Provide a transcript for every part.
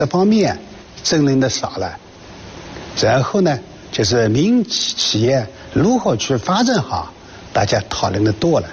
这方面争论的少了，然后呢，就是民营企业如何去发展好，大家讨论的多了，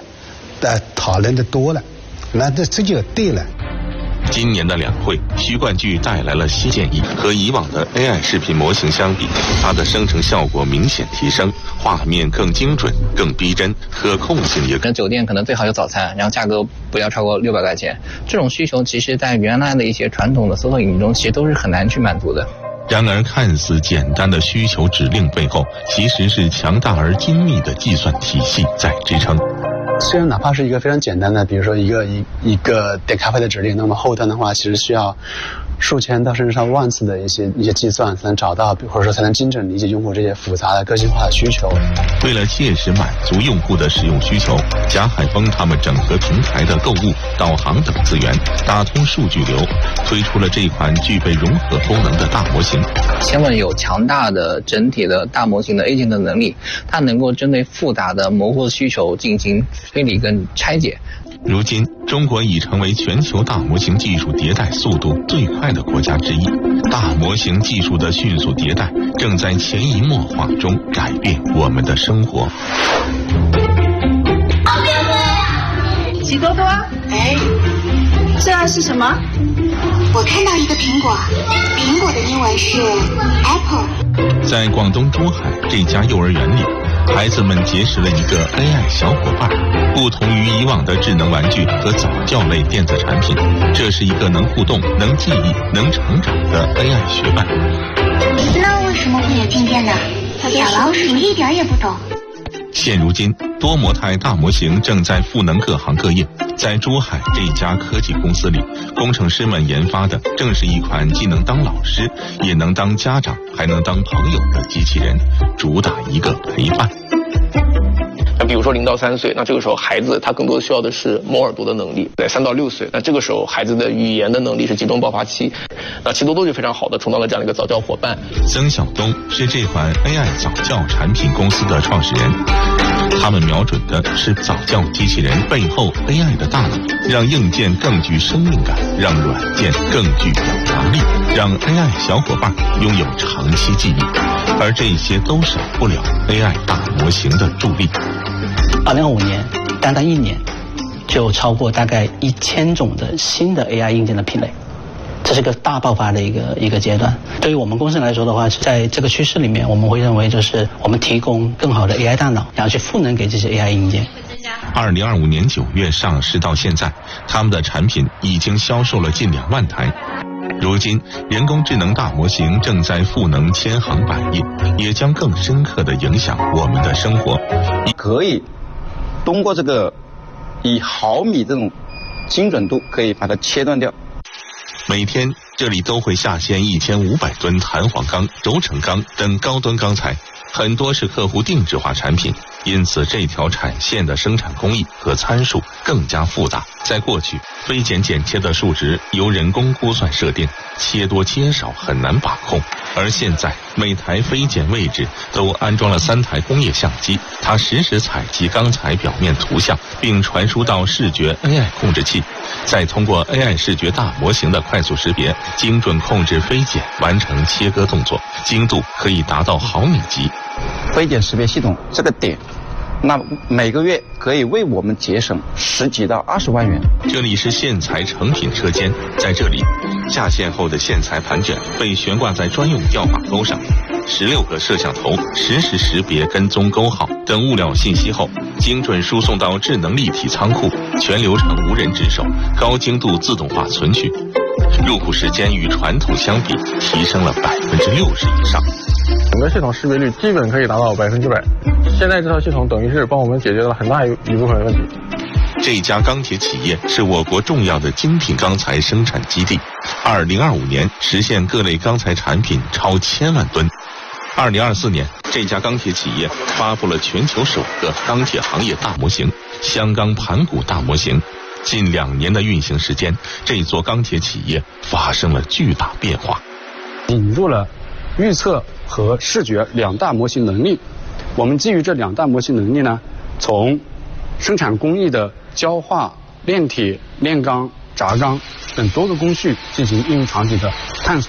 那这就对了。 今年的两会，徐冠巨带来了新建议，和以往的 AI 视频模型相比，它的生成效果明显提升，画面更精准、更逼真，可控性也更。 酒店可能最好有早餐，然后价格不要超过600块钱。这种需求其实在原来的一些传统的搜索引擎中，其实都是很难去满足的。 然而，看似简单的需求指令背后，其实是强大而精密的计算体系在支撑。 虽然哪怕是一个非常简单的，比如说一个点咖啡的指令，那么后端的话其实需要数千到甚至上万次的一些计算才能找到，或者说才能精准理解用户这些复杂的个性化的需求。 为了切实满足用户的使用需求，贾海峰他们整合平台的购物、导航等资源，打通数据流，推出了这款具备融合功能的大模型。 千问有强大的整体的大模型的 agent 的能力，它能够针对复杂的模糊需求进行推理跟拆解。 如今，中国已成为全球大模型技术迭代速度最快的国家之一。大模型技术的迅速迭代，正在潜移默化中改变我们的生活。 喜多多，哎，这是什么？ 我看到一个苹果，苹果的英文是 Apple。 在广东珠海这家幼儿园里，孩子们结识了一个 AI 小伙伴。不同于以往的智能玩具和早教类电子产品，这是一个能互动、能记忆、能成长的 AI 学伴。 那为什么会有静电呢？小老鼠一点也不懂。 现如今，多模态大模型正在赋能各行各业。在珠海这家科技公司里，工程师们研发的正是一款既能当老师，也能当家长，还能当朋友的机器人，主打一个陪伴。 那比如说0到3岁，那这个时候孩子他更多的需要的是摸耳朵的能力；在3到6岁，那这个时候孩子的语言的能力是集中爆发期。那奇多多就非常好的充当了这样的一个早教伙伴。 曾晓东是这款 AI 早教产品公司的创始人，他们瞄准的是早教机器人背后 AI 的大脑，让硬件更具生命感，让软件更具表达力，让 AI 小伙伴拥有长期记忆，而这些都少不了 AI 大模型的助力。 2025年，单1年就超过大概1000种的新的 AI 硬件的品类，这是个大爆发的一个阶段。对于我们公司来说的话，在这个趋势里面，我们会认为就是我们提供更好的 AI 大脑，然后去赋能给这些 AI 硬件。 2025年9月上市到现在，他们的产品已经销售了近2万台。如今，人工智能大模型正在赋能千行百业，也将更深刻地影响我们的生活。 可以通过这个以毫米这种精准度，可以把它切断掉。 每天这里都会下线1500吨弹簧钢、轴承钢等高端钢材，很多是客户定制化产品，因此这条产线的生产工艺和参数更加复杂。在过去，飞剪剪切的数值由人工估算设定，切多切少很难把控。而现在，每台飞剪位置都安装了3台工业相机，它实时采集钢材表面图像，并传输到视觉 AI 控制器，再通过 AI 视觉大模型的快速识别，精准控制飞剪，完成切割动作，精度可以达到毫米级。 飞剪识别系统这个点，那每个月可以为我们节省10几到20万元。 这里是线材成品车间，在这里，下线后的线材盘卷被悬挂在专用吊把钩上，16个摄像头实时识别跟踪钩号等物料信息后，精准输送到智能立体仓库，全流程无人值守，高精度自动化存取。入库时间与传统相比提升了60%以上。 整个系统识别率基本可以达到100%。现在这套系统等于是帮我们解决了很大一部分问题。 这家钢铁企业是我国重要的精品钢材生产基地，2025年实现各类钢材产品超1000万吨。2024年，这家钢铁企业发布了全球首个钢铁行业大模型——香钢盘古大模型。近2年的运行时间，这座钢铁企业发生了巨大变化。 引入了预测和视觉2大模型能力。我们基于这2大模型能力呢，从生产工艺的焦化、炼铁、炼钢、 杂纲等多个工序进行应用场景的探索。